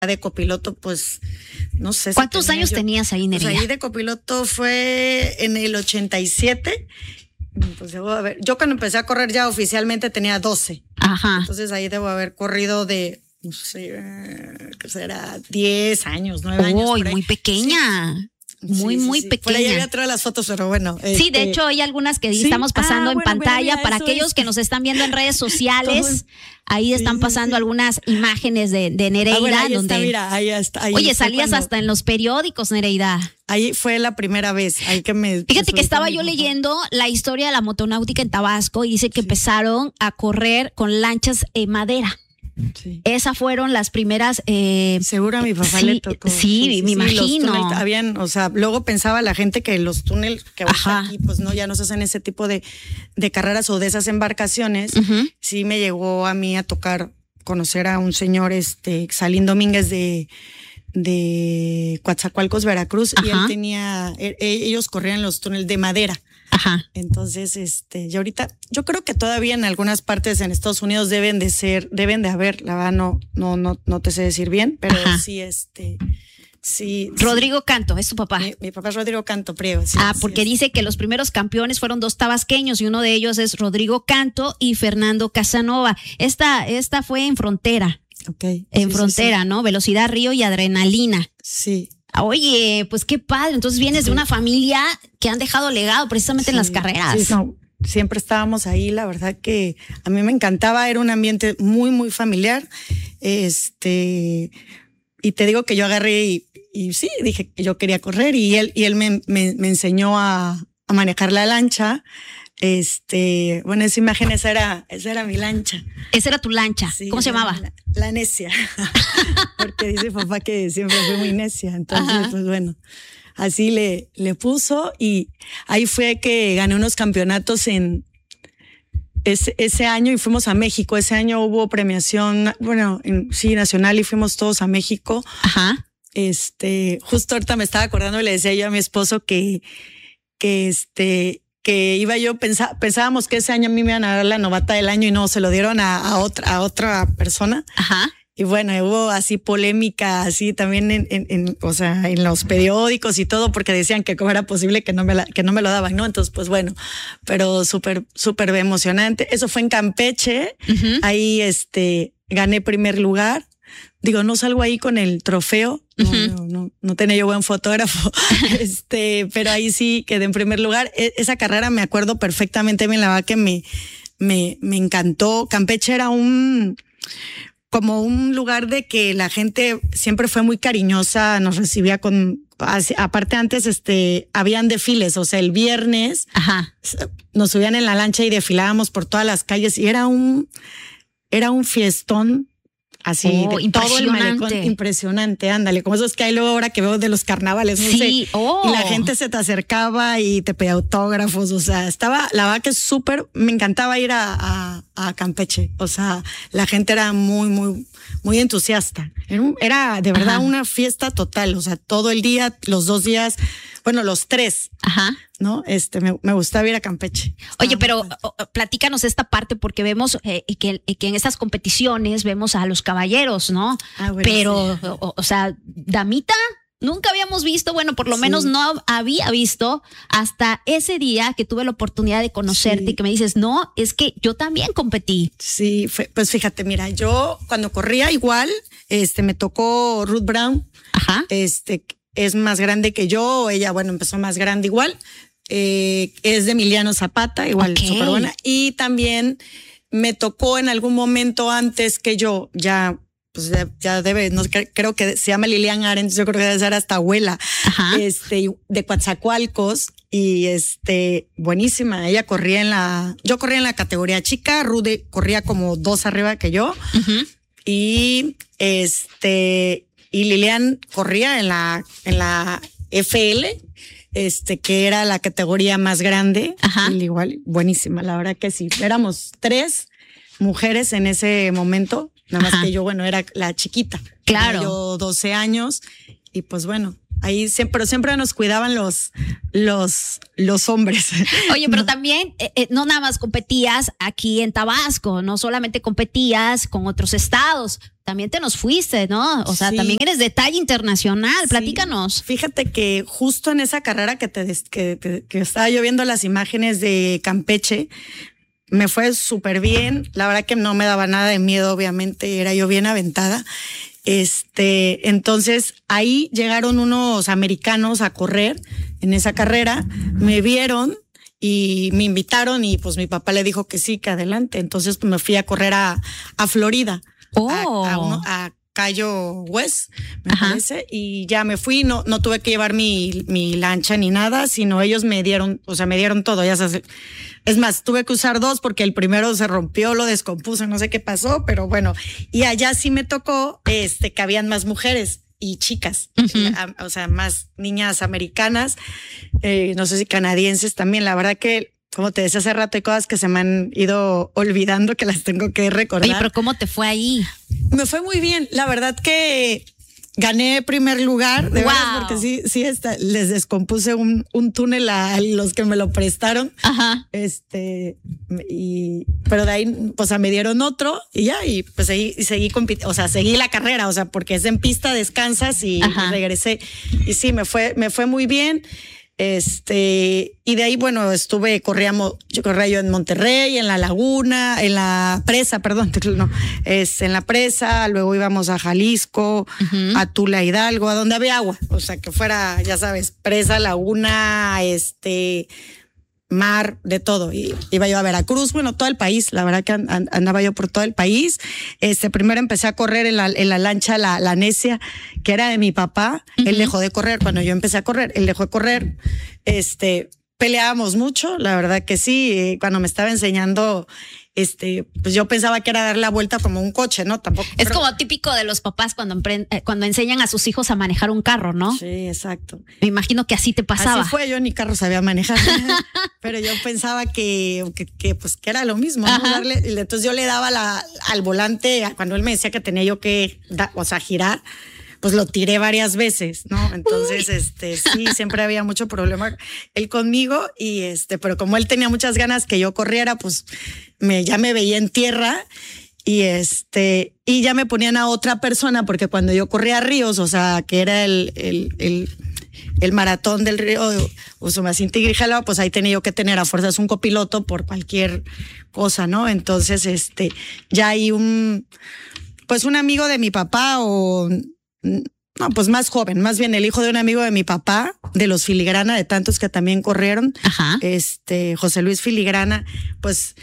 de copiloto, pues, no sé. ¿Cuántos años tenías ahí, Nereida? Pues ahí de copiloto fue en el 87. Pues debo haber, yo cuando empecé a correr ya oficialmente tenía 12. Ajá. Entonces ahí debo haber corrido de, no sé, ¿qué será? 10 años, 9 años. Uy, muy pequeña. Sí. Muy pequeña. Por ahí había atrás las fotos, pero bueno. Sí, de hecho hay algunas que estamos pasando en pantalla. Para aquellos que nos están viendo en redes sociales, ahí están pasando algunas imágenes de Nereida. Ahí donde está, mira, ahí está. Ahí oye, salías hasta en los periódicos, Nereida. Ahí fue la primera vez. Ahí que Fíjate que estaba yo leyendo la historia de la motonáutica en Tabasco y dice que empezaron a correr con lanchas madera. Sí. Esas fueron las primeras. Seguro a mi papá le tocó. Sí, me imagino. Habían, o sea, luego pensaba la gente que los túneles que ahorita aquí, pues no, ya no se hacen ese tipo de carreras o de esas embarcaciones. Sí me llegó a mí a tocar conocer a un señor, Salín Domínguez de Coatzacoalcos, Veracruz, y él tenía, ellos corrían los túneles de madera. Ajá. Entonces, yo creo que todavía en algunas partes en Estados Unidos deben de haber, la verdad no te sé decir bien, pero sí, sí. Rodrigo Canto, es tu papá. Mi papá es Rodrigo Canto Priego. Sí, porque dice que los primeros campeones fueron 2 tabasqueños y uno de ellos es Rodrigo Canto y Fernando Casanova. Esta fue en Frontera. Okay. En Frontera, ¿no? Velocidad Río y Adrenalina. Sí. Oye, pues qué padre. Entonces vienes de una familia que han dejado legado precisamente en las carreras. Sí, no, siempre estábamos ahí. La verdad que a mí me encantaba. Era un ambiente muy, muy familiar. Y te digo que yo agarré y sí, dije que yo quería correr y él me enseñó a manejar la lancha. Bueno, esa imagen, esa era mi lancha. Esa era tu lancha. Sí, ¿cómo se llamaba? La necia. Porque dice papá que siempre fue muy necia. Entonces, pues bueno, así le puso y ahí fue que gané unos campeonatos en ese año y fuimos a México. Ese año hubo premiación, bueno, nacional y fuimos todos a México. Ajá. Justo ahorita me estaba acordando y le decía yo a mi esposo que iba yo, pensábamos que ese año a mí me iban a dar la novata del año y no, se lo dieron a otra persona. Ajá. Y bueno, hubo así polémica, así también en los periódicos y todo, porque decían que cómo era posible que no me lo daban, ¿no? Entonces, pues bueno, pero súper emocionante. Eso fue en Campeche. Ahí gané primer lugar. Digo, no salgo ahí con el trofeo, no tenía yo buen fotógrafo, pero ahí sí quedé en primer lugar. Esa carrera me acuerdo perfectamente bien, la verdad que me encantó. Campeche era como un lugar de que la gente siempre fue muy cariñosa, nos recibía aparte antes habían desfiles, o sea, el viernes nos subían en la lancha y desfilábamos por todas las calles y era un fiestón. Así, todo el malecón, impresionante, ándale, como esos que hay luego ahora que veo de los carnavales, no sé, y la gente se te acercaba y te pedía autógrafos, o sea, la verdad que me encantaba ir a Campeche, o sea, la gente era muy, muy, muy entusiasta, era de verdad una fiesta total, o sea, todo el día, los 2 días, bueno, los 3, ¿no? Me gustaba ir a Campeche. Oye, pero platícanos esta parte porque vemos que en estas competiciones vemos a los caballeros, ¿no? Bueno, pero, sí. o sea, damita, nunca habíamos visto, bueno, por lo menos no había visto hasta ese día que tuve la oportunidad de conocerte y que me dices, no, es que yo también competí. Sí, pues fíjate, mira, yo cuando corría igual, me tocó Ruth Brown, es más grande que yo, ella, bueno, empezó más grande igual, es de Emiliano Zapata, igual súper buena, y también me tocó en algún momento antes que yo, ya debe, no, creo que se llama Lilian Arens, yo creo que debe ser hasta abuela, de Coatzacoalcos, y buenísima, ella yo corría en la categoría chica, Rude corría como 2 arriba que yo, y y Lilian corría en la FL, que era la categoría más grande. Igual, buenísima, la verdad que sí. Éramos 3 mujeres en ese momento, nada más que yo, bueno, era la chiquita. Claro. Yo 12 años y pues bueno, ahí siempre nos cuidaban los hombres. Oye, pero también no nada más competías aquí en Tabasco, no solamente competías con otros estados, también te nos fuiste, ¿no? O sea, sí. También eres de talla internacional, sí. Platícanos. Fíjate que justo en esa carrera que estaba yo viendo las imágenes de Campeche, me fue súper bien, la verdad que no me daba nada de miedo, obviamente, era yo bien aventada. Entonces ahí llegaron unos americanos a correr en esa carrera, me vieron y me invitaron y pues mi papá le dijo que sí, que adelante. Entonces pues me fui a correr a Florida, a Cayo West, me parece, y ya me fui, no tuve que llevar mi lancha ni nada, sino ellos me dieron todo, ya sabes. Es más, tuve que usar 2 porque el primero se rompió, lo descompuso, no sé qué pasó, pero bueno. Y allá sí me tocó que habían más mujeres y chicas, o sea, más niñas americanas, no sé si canadienses también. La verdad que, como te decía hace rato, hay cosas que se me han ido olvidando que las tengo que recordar. Oye, pero ¿cómo te fue ahí? Me fue muy bien. La verdad que gané primer lugar, de verdad, porque sí les descompuse un túnel a los que me lo prestaron. Ajá. Pero de ahí, pues me dieron otro y ya, y pues seguí compitiendo, o sea, seguí la carrera, o sea, porque es en pista, descansas y regresé. Y sí, me fue muy bien. Y de ahí, bueno, corría yo en Monterrey, en la laguna, en la presa, perdón, no, en la presa, luego íbamos a Jalisco, a Tula, Hidalgo, a donde había agua, o sea, que fuera, ya sabes, presa, laguna, mar, de todo. Y iba yo a Veracruz, bueno, todo el país, la verdad que andaba yo por todo el país. Primero empecé a correr en la lancha, la Necia, que era de mi papá. Él dejó de correr cuando yo empecé a correr, él dejó de correr. Peleábamos mucho, la verdad que sí. Cuando me estaba enseñando, pues yo pensaba que era dar la vuelta como un coche, ¿no? Tampoco. Es como típico de los papás cuando enseñan a sus hijos a manejar un carro, ¿no? Sí, exacto. Me imagino que así te pasaba. Así fue, yo ni carro sabía manejar, pero yo pensaba que era lo mismo, ¿no? Entonces yo le daba al volante, cuando él me decía que tenía yo que, girar, pues lo tiré varias veces, ¿no? Entonces, sí, siempre había mucho problema él conmigo pero como él tenía muchas ganas que yo corriera, pues ya me veía en tierra y ya me ponían a otra persona, porque cuando yo corría a ríos, o sea, que era el maratón del río Usumacinta y Grijalva, pues ahí tenía yo que tener a fuerzas un copiloto por cualquier cosa, ¿no? Entonces, ya hay un amigo de mi papá no, pues más joven, más bien el hijo de un amigo de mi papá, de los Filigrana, de tantos que también corrieron, José Luis Filigrana, pues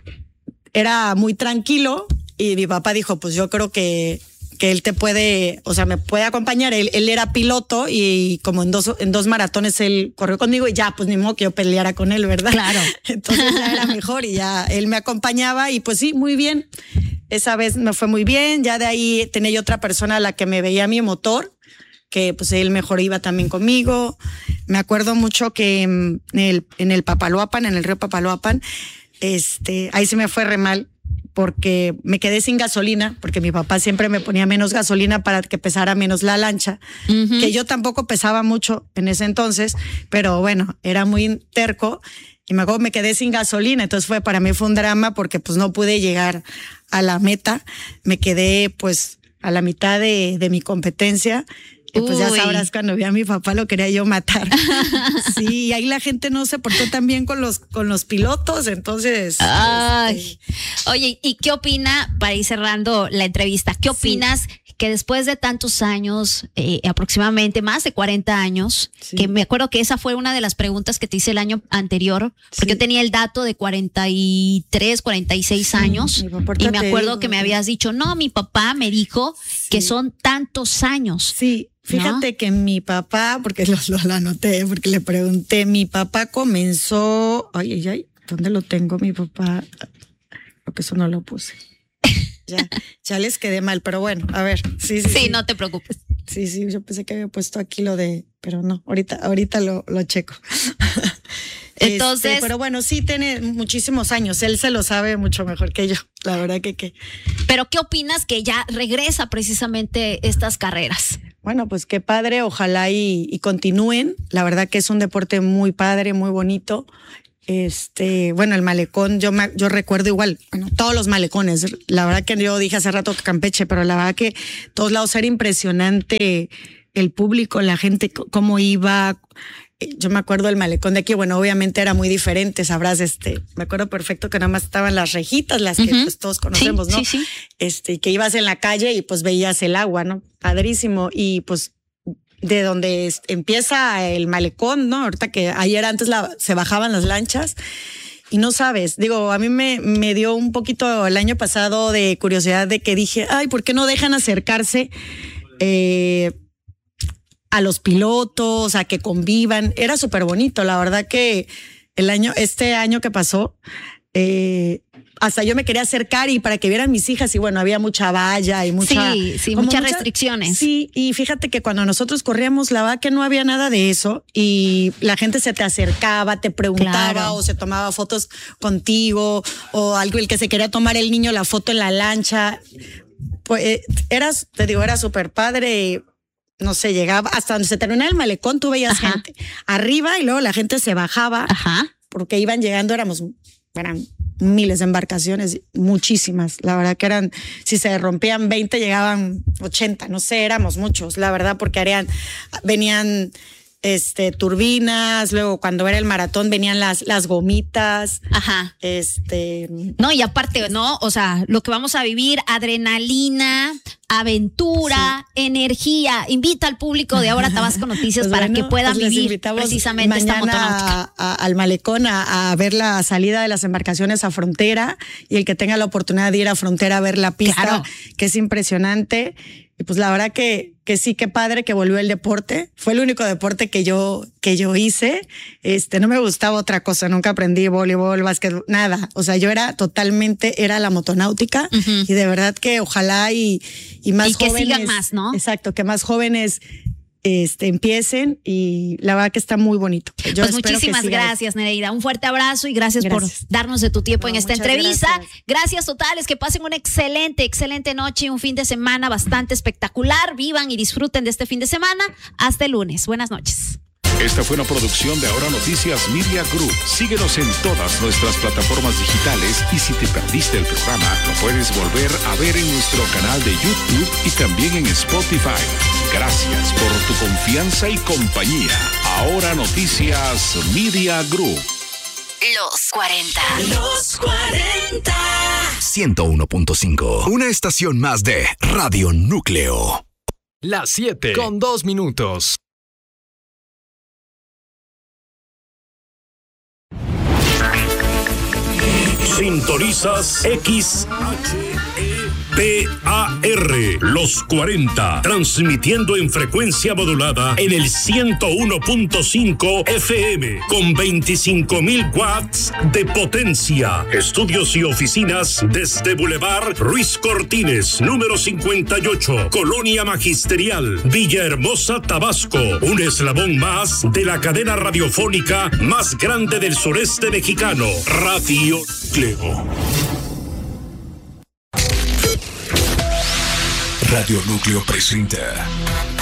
era muy tranquilo y mi papá dijo, pues yo creo que él te puede, o sea, me puede acompañar. Él era piloto y como en dos maratones él corrió conmigo y ya, pues ni modo que yo peleara con él, ¿verdad? Claro. Entonces ya era mejor y ya él me acompañaba y pues sí, muy bien. Esa vez me fue muy bien. Ya de ahí tenía yo otra persona a la que me veía mi motor, que pues él mejor iba también conmigo. Me acuerdo mucho que en el Papaloapan, en el río Papaloapan, ahí se me fue re mal, porque me quedé sin gasolina, porque mi papá siempre me ponía menos gasolina para que pesara menos la lancha, que yo tampoco pesaba mucho en ese entonces, pero bueno, era muy terco y me quedé sin gasolina. Entonces para mí fue un drama, porque pues no pude llegar a la meta, me quedé pues a la mitad de mi competencia. Y pues ya sabrás, cuando vi a mi papá lo quería yo matar. Sí, y ahí la gente no se portó tan bien con los pilotos, entonces. Ay. Oye, ¿y qué opina, para ir cerrando la entrevista, qué opinas que después de tantos años, aproximadamente más de 40 años, que me acuerdo que esa fue una de las preguntas que te hice el año anterior, porque yo tenía el dato de 43, 46 años, y me acuerdo que me habías dicho, no, mi papá me dijo que son tantos años. Sí. Fíjate que mi papá, porque lo anoté, porque le pregunté, mi papá comenzó, ay, ¿dónde lo tengo mi papá? Creo que eso no lo puse. Ya les quedé mal, pero bueno, a ver. Sí, no te preocupes. Sí, yo pensé que había puesto aquí pero no, ahorita lo checo. Entonces, pero bueno, sí tiene muchísimos años, él se lo sabe mucho mejor que yo, la verdad que. Pero ¿qué opinas que ya regresa precisamente estas carreras? bueno, pues qué padre, ojalá y continúen. La verdad que es un deporte muy padre, muy bonito. Bueno, el malecón, yo recuerdo igual, bueno, todos los malecones. La verdad que yo dije hace rato que Campeche, pero la verdad que todos lados era impresionante el público, la gente, cómo iba. Yo me acuerdo del malecón de aquí, bueno, obviamente era muy diferente, sabrás, me acuerdo perfecto que nada más estaban las rejitas, las que pues todos conocemos, ¿no? Sí. Que ibas en la calle y pues veías el agua, ¿no? Padrísimo. Y pues de donde empieza el malecón, ¿no? Ahorita que ayer antes se bajaban las lanchas y no sabes, digo, a mí me dio un poquito el año pasado de curiosidad de que dije, ay, ¿por qué no dejan acercarse a los pilotos, a que convivan? Era súper bonito, la verdad que este año que pasó, hasta yo me quería acercar y para que vieran mis hijas y bueno, había mucha valla y muchas restricciones. Sí, y fíjate que cuando nosotros corríamos, la verdad que no había nada de eso y la gente se te acercaba, te preguntaba o se tomaba fotos contigo o algo, el que se quería tomar el niño la foto en la lancha. Pues era súper padre. No sé, llegaba hasta donde se terminaba el malecón, tú veías gente arriba y luego la gente se bajaba porque iban llegando, eran miles de embarcaciones, muchísimas. La verdad que si se rompían 20, llegaban 80, no sé, éramos muchos, la verdad, porque venían turbinas, luego cuando era el maratón venían las gomitas. No, y aparte, ¿no? O sea, lo que vamos a vivir, adrenalina, aventura, energía. Invita al público de Ahora Tabasco Noticias para que puedan vivir precisamente esta motonáutica. Al malecón a ver la salida de las embarcaciones a Frontera y el que tenga la oportunidad de ir a Frontera a ver la pista, que es impresionante. Y pues la verdad que sí, qué padre que volvió el deporte. Fue el único deporte que yo hice. No me gustaba otra cosa. Nunca aprendí voleibol, básquet, nada. O sea, yo era la motonáutica y de verdad que ojalá y más jóvenes. Y que sigan más, ¿no? Exacto, que más jóvenes empiecen y la verdad que está muy bonito. Pues muchísimas gracias, Nereida. Un fuerte abrazo y gracias por darnos de tu tiempo en esta entrevista. Gracias totales, que pasen una excelente noche y un fin de semana bastante espectacular. Vivan y disfruten de este fin de semana. Hasta el lunes. Buenas noches. Esta fue una producción de Ahora Noticias Media Group. Síguenos en todas nuestras plataformas digitales y si te perdiste el programa, lo puedes volver a ver en nuestro canal de YouTube y también en Spotify. Gracias por tu confianza y compañía. Ahora Noticias Media Group. Los 40. 101.5. Una estación más de Radio Núcleo. Las 7:02. Sintonizas XHEPAR, Los 40, transmitiendo en frecuencia modulada en el 101.5 FM, con 25,000 watts de potencia. Estudios y oficinas desde Boulevard Ruiz Cortines, número 58, Colonia Magisterial, Villahermosa, Tabasco. Un eslabón más de la cadena radiofónica más grande del sureste mexicano, Radio Núcleo. Radio Núcleo presenta